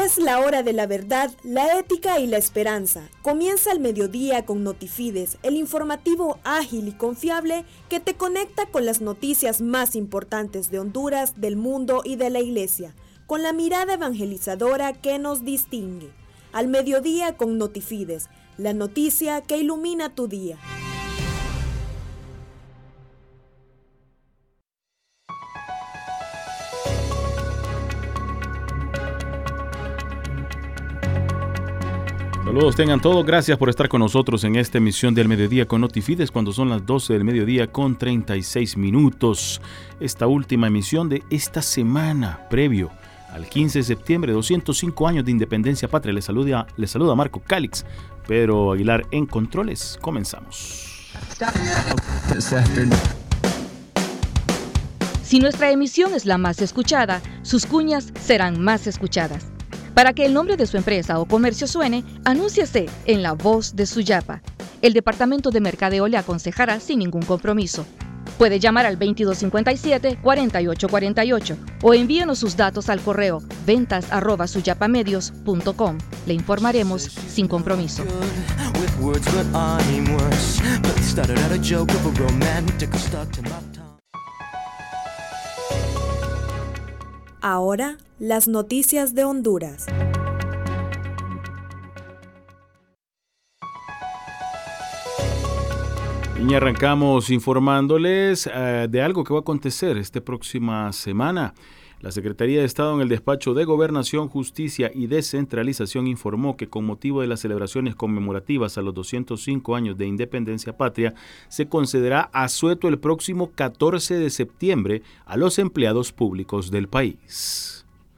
Es la hora de la verdad, la ética y la esperanza. Comienza el mediodía con Notifides, el informativo ágil y confiable que te conecta con las noticias más importantes de Honduras, del mundo y de la Iglesia, con la mirada evangelizadora que nos distingue. Al mediodía con Notifides, la noticia que ilumina tu día. Saludos tengan todos, gracias por estar con nosotros en esta emisión del mediodía con Notifides cuando son las 12 del mediodía con 36 minutos. Esta última emisión de esta semana, previo al 15 de septiembre, 205 años de independencia patria. Les saluda Marco Calix, Pedro Aguilar en controles. Comenzamos. Si nuestra emisión es la más escuchada, sus cuñas serán más escuchadas. Para que el nombre de su empresa o comercio suene, anúnciese en La Voz de Suyapa. El Departamento de Mercadeo le aconsejará sin ningún compromiso. Puede llamar al 2257-4848 o envíenos sus datos al correo ventas@suyapamedios.com. Le informaremos sin compromiso. Ahora, las noticias de Honduras. Y arrancamos informándoles de algo que va a acontecer esta próxima semana. La Secretaría de Estado en el Despacho de Gobernación, Justicia y Descentralización informó que con motivo de las celebraciones conmemorativas a los 205 años de independencia patria, se concederá asueto el próximo 14 de septiembre a los empleados públicos del país.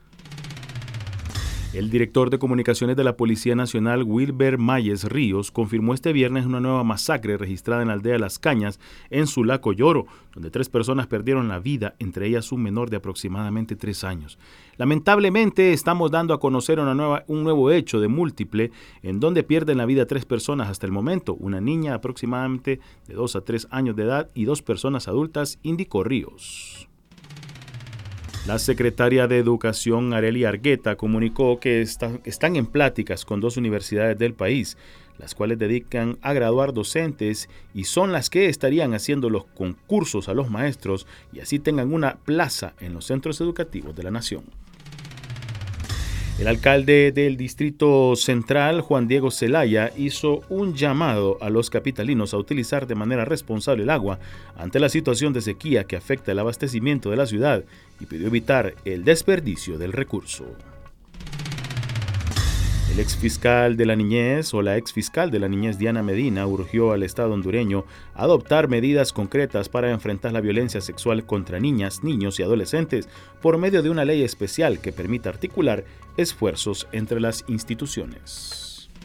El director de comunicaciones de la Policía Nacional, Wilber Mayes Ríos, confirmó este viernes una nueva masacre registrada en la aldea Las Cañas, en Sulacoyoro, donde 3 personas perdieron la vida, entre ellas un menor de aproximadamente 3 años. Lamentablemente, estamos dando a conocer un nuevo hecho de múltiple, en donde pierden la vida 3 personas hasta el momento, una niña aproximadamente de 2 a 3 años de edad y 2 personas adultas, indicó Ríos. La secretaria de Educación, Arely Argueta, comunicó que están en pláticas con 2 universidades del país, las cuales dedican a graduar docentes y son las que estarían haciendo los concursos a los maestros y así tengan una plaza en los centros educativos de la nación. El alcalde del Distrito Central, Juan Diego Zelaya, hizo un llamado a los capitalinos a utilizar de manera responsable el agua ante la situación de sequía que afecta el abastecimiento de la ciudad y pidió evitar el desperdicio del recurso. El exfiscal de la niñez o la exfiscal de la niñez Diana Medina urgió al Estado hondureño a adoptar medidas concretas para enfrentar la violencia sexual contra niñas, niños y adolescentes por medio de una ley especial que permita articular esfuerzos entre las instituciones.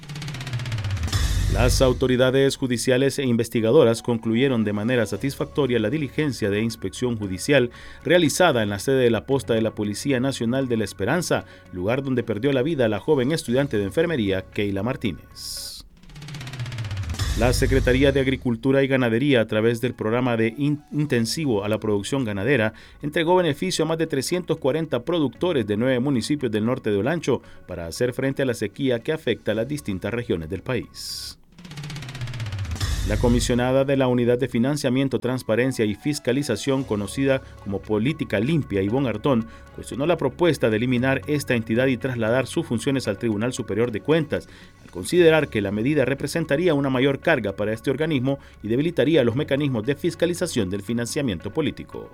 Las autoridades judiciales e investigadoras concluyeron de manera satisfactoria la diligencia de inspección judicial realizada en la sede de la posta de la Policía Nacional de la Esperanza, lugar donde perdió la vida la joven estudiante de enfermería Keila Martínez. La Secretaría de Agricultura y Ganadería, a través del programa de intensivo a la producción ganadera, entregó beneficio a más de 340 productores de 9 municipios del norte de Olancho para hacer frente a la sequía que afecta a las distintas regiones del país. La comisionada de la Unidad de Financiamiento, Transparencia y Fiscalización, conocida como Política Limpia, Ivonne Artón, cuestionó la propuesta de eliminar esta entidad y trasladar sus funciones al Tribunal Superior de Cuentas, al considerar que la medida representaría una mayor carga para este organismo y debilitaría los mecanismos de fiscalización del financiamiento político.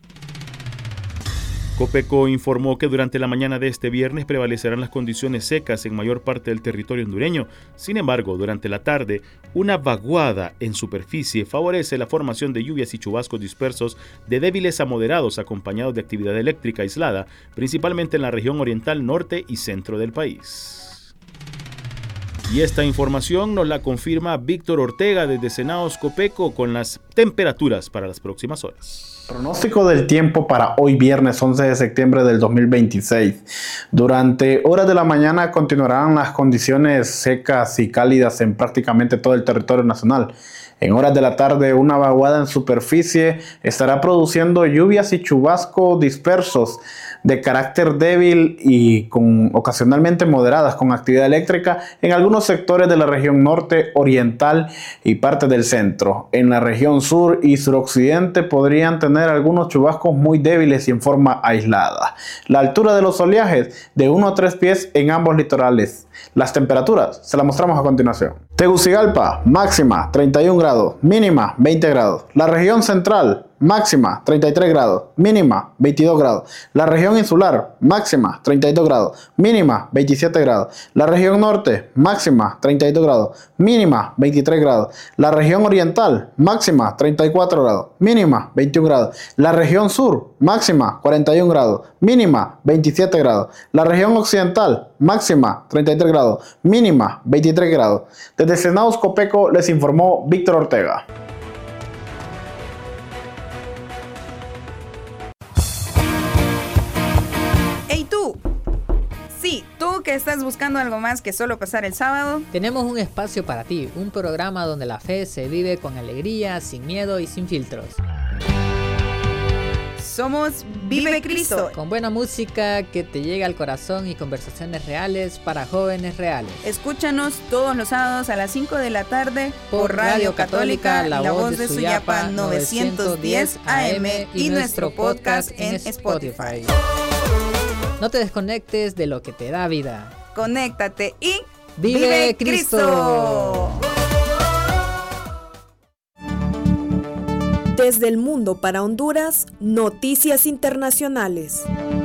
Copeco informó que durante la mañana de este viernes prevalecerán las condiciones secas en mayor parte del territorio hondureño. Sin embargo, durante la tarde, una vaguada en superficie favorece la formación de lluvias y chubascos dispersos de débiles a moderados acompañados de actividad eléctrica aislada, principalmente en la región oriental, norte y centro del país. Y esta información nos la confirma Víctor Ortega desde Senados Copeco con las temperaturas para las próximas horas. Pronóstico del tiempo para hoy viernes 11 de septiembre del 2026. Durante horas de la mañana continuarán las condiciones secas y cálidas en prácticamente todo el territorio nacional. En horas de la tarde, una vaguada en superficie estará produciendo lluvias y chubascos dispersos de carácter débil y ocasionalmente moderadas con actividad eléctrica en algunos sectores de la región norte, oriental y parte del centro. En la región sur y suroccidente podrían tener algunos chubascos muy débiles y en forma aislada. La altura de los oleajes de 1 a 3 pies en ambos litorales. Las temperaturas se las mostramos a continuación. Tegucigalpa, máxima 31 grados, mínima 20 grados. La región central, máxima 33 grados, mínima 22 grados. La región insular, máxima 32 grados, mínima 27 grados. La región norte, máxima 32 grados, mínima 23 grados. La región oriental, máxima 34 grados, mínima 21 grados. La región sur, máxima 41 grados, mínima 27 grados. La región occidental, máxima 33 grados, mínima 23 grados. Desde Senaos Copeco les informó Víctor Ortega. ¡Hey tú! Sí, tú que estás buscando algo más que solo pasar el sábado. Tenemos un espacio para ti, un programa donde la fe se vive con alegría, sin miedo y sin filtros. Somos Vive Cristo. Con buena música que te llega al corazón y conversaciones reales para jóvenes reales. Escúchanos todos los sábados a las 5 de la tarde por Radio Católica, La Voz de Suyapa 910 AM y nuestro podcast en Spotify. No te desconectes de lo que te da vida. Conéctate y ¡Vive Cristo! Desde el mundo para Honduras, noticias internacionales.